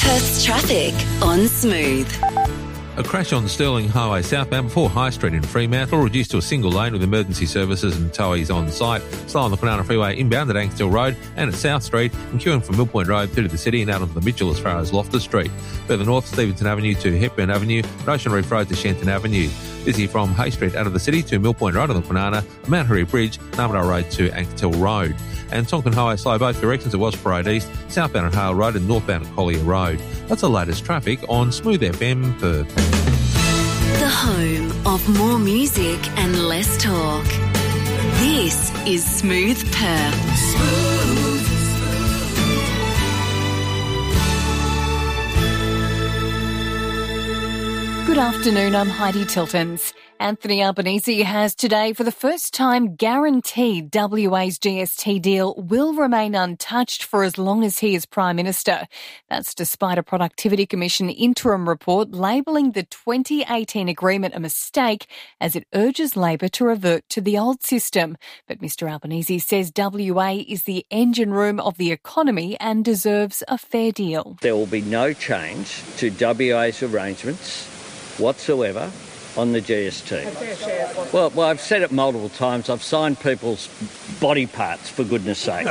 Perth's traffic on Smooth. A crash on Stirling Highway southbound before High Street in Fremantle, reduced to a single lane with emergency services and towies on site. Slow on the Kwinana Freeway inbound at Angstil Road and at South Street, and queuing from Mill Point Road through to the city and out onto the Mitchell as far as Loftus Street. Further north, Stevenson Avenue to Hepburn Avenue, and Ocean Reef Road to Shenton Avenue. Busy from Hay Street out of the city to Mill Point Road on the Kwinana, Mount Hurry Bridge, Narmadale Road to Angstil Road. And Tonkin Highway slow both directions at Wasp Road East, southbound at Hale Road and northbound at Collier Road. That's the latest traffic on Smooth FM Perth. The home of more music and less talk. This is Smooth Perth. Smooth. Good afternoon, I'm Heidi Tiltons. Anthony Albanese has today, for the first time, guaranteed WA's GST deal will remain untouched for as long as he is Prime Minister. That's despite a Productivity Commission interim report labelling the 2018 agreement a mistake as it urges Labor to revert to the old system. But Mr Albanese says WA is the engine room of the economy and deserves a fair deal. There will be no change to WA's arrangements whatsoever on the GST. Well, I've said it multiple times. I've signed people's body parts, for goodness sake.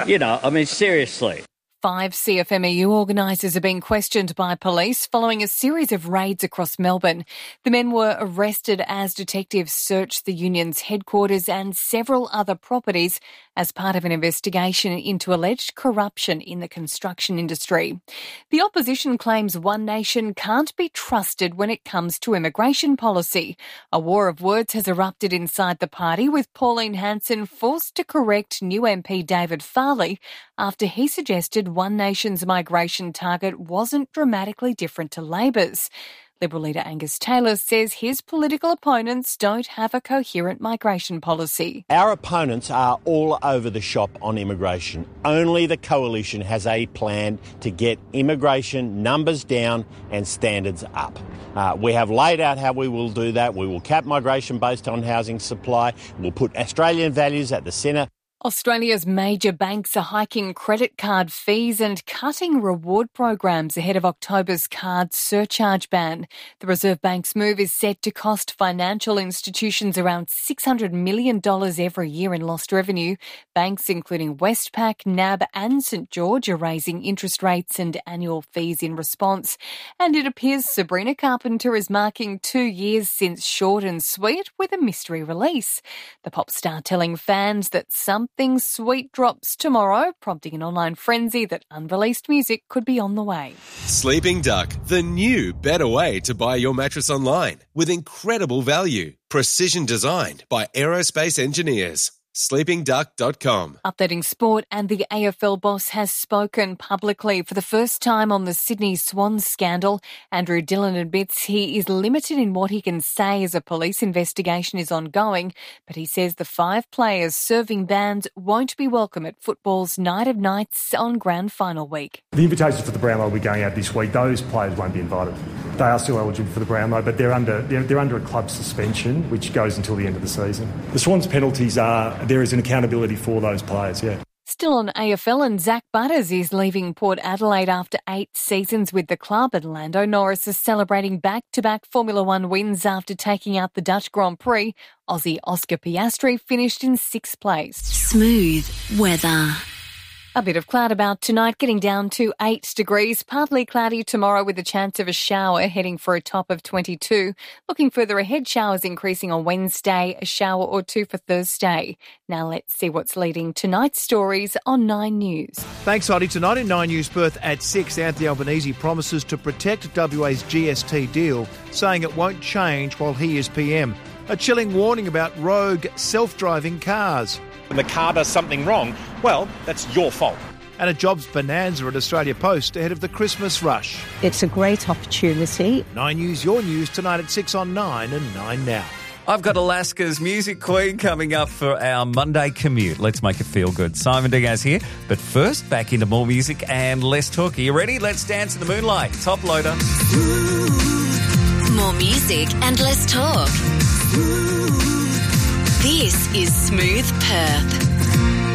Seriously. 5 CFMEU organisers are being questioned by police following a series of raids across Melbourne. The men were arrested as detectives searched the union's headquarters and several other properties as part of an investigation into alleged corruption in the construction industry. The opposition claims One Nation can't be trusted when it comes to immigration policy. A war of words has erupted inside the party, with Pauline Hanson forced to correct new MP David Farley after he suggested One Nation's migration target wasn't dramatically different to Labor's. Liberal leader Angus Taylor says his political opponents don't have a coherent migration policy. Our opponents are all over the shop on immigration. Only the Coalition has a plan to get immigration numbers down and standards up. We have laid out how we will do that. We will cap migration based on housing supply. We'll put Australian values at the centre. Australia's major banks are hiking credit card fees and cutting reward programs ahead of October's card surcharge ban. The Reserve Bank's move is set to cost financial institutions around $600 million every year in lost revenue. Banks including Westpac, NAB and St George are raising interest rates and annual fees in response. And it appears Sabrina Carpenter is marking 2 years since Short and Sweet with a mystery release. The pop star telling fans that something sweet drops tomorrow, prompting an online frenzy that unreleased music could be on the way. Sleeping Duck, the new, better way to buy your mattress online with incredible value. Precision designed by aerospace engineers. sleepingduck.com. Updating sport, and the AFL boss has spoken publicly for the first time on the Sydney Swans scandal. Andrew Dillon admits he is limited in what he can say as a police investigation is ongoing, but he says the 5 players serving bans won't be welcome at football's Night of Nights on grand final week. The invitations for the Brownlow will be going out this week. Those players won't be invited. They are still eligible for the Brownlow, but they're under a club suspension, which goes until the end of the season. The Swans' penalties are, there is an accountability for those players, yeah. Still on AFL, and Zach Butters is leaving Port Adelaide after 8 seasons with the club, and Lando Norris is celebrating back-to-back Formula One wins after taking out the Dutch Grand Prix. Aussie Oscar Piastri finished in 6th place. Smooth weather. A bit of cloud about tonight, getting down to 8 degrees. Partly cloudy tomorrow with a chance of a shower, heading for a top of 22. Looking further ahead, showers increasing on Wednesday, a shower or 2 for Thursday. Now let's see what's leading tonight's stories on 9 News. Thanks, Heidi. Tonight in 9 News Perth at 6, Anthony Albanese promises to protect WA's GST deal, saying it won't change while he is PM. A chilling warning about rogue self-driving cars. When the car does something wrong, well, that's your fault. And a jobs bonanza at Australia Post ahead of the Christmas rush. It's a great opportunity. 9 News, your news, tonight at 6 on 9 and 9 now. I've got Alaska's Music Queen coming up for our Monday commute. Let's make it feel good. Simon Diaz here. But first, back into more music and less talk. Are you ready? Let's dance in the moonlight. Top loader. More music and less talk. This is Smooth Perth.